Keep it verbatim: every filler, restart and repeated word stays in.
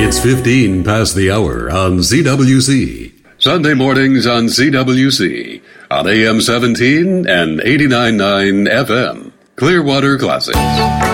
It's fifteen past the hour on Z W C. Sunday mornings on Z W C. On A M seventeen and eighty-nine point nine F M. Clearwater Classics.